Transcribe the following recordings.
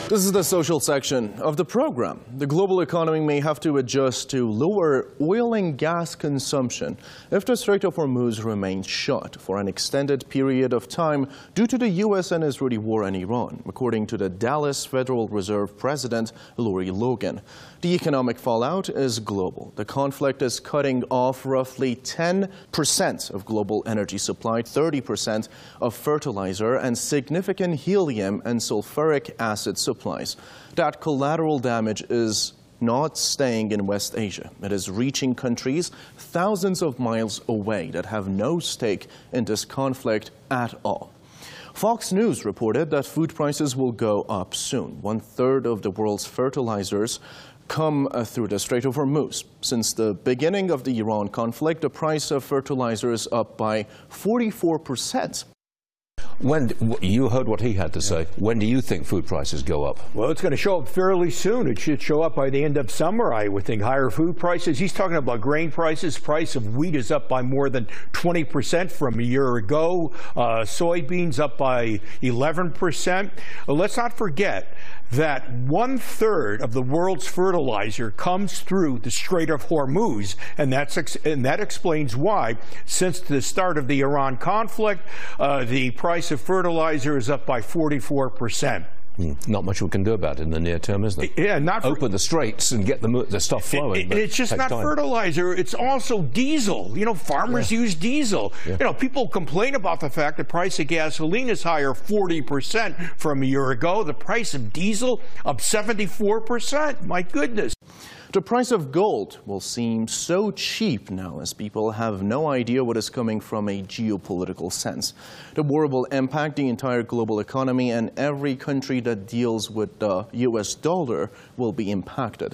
This is the social section of the program. The global economy may have to adjust to lower oil and gas consumption if the Strait of Hormuz remains shut for an extended period of time due to the U.S. and Israeli war in Iran, according to the Dallas Federal Reserve President Lori Logan. The economic fallout is global. The conflict is cutting off roughly 10% of global energy supply, 30% of fertilizer, and significant helium and sulfuric acid supplies. That collateral damage is not staying in West Asia. It is reaching countries thousands of miles away that have no stake in this conflict at all. Fox News reported that food prices will go up soon. 1/3 of the world's fertilizers come through the Strait of Hormuz. Since the beginning of the Iran conflict, the price of fertilizer is up by 44%. When you heard what he had to say, when do you think food prices go up? Well, it's going to show up fairly soon. It should show up by the end of summer, I would think. Higher food prices. He's talking about grain prices. Price of wheat is up by more than 20% from a year ago. Soybeans up by 11%. Let's not forget that 1/3 of the world's fertilizer comes through the Strait of Hormuz, and that explains why, since the start of the Iran conflict, the price of fertilizer is up by 44%. Not much we can do about it in the near term, isn't it? Yeah, open the straits and get the stuff flowing. It's just not fertilizer. It's also diesel. You know, farmers use diesel. Yeah. You know, people complain about the fact the price of gasoline is higher 40% from a year ago. The price of diesel up 74%. My goodness. The price of gold will seem so cheap now as people have no idea what is coming from a geopolitical sense. The war will impact the entire global economy, and every country that deals with the U.S. dollar will be impacted.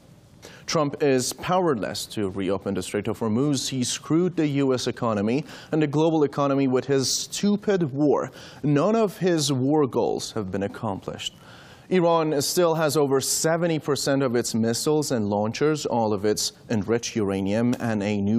Trump is powerless to reopen the Strait of Hormuz. He screwed the U.S. economy and the global economy with his stupid war. None of his war goals have been accomplished. Iran still has over 70% of its missiles and launchers, all of its enriched uranium, and a new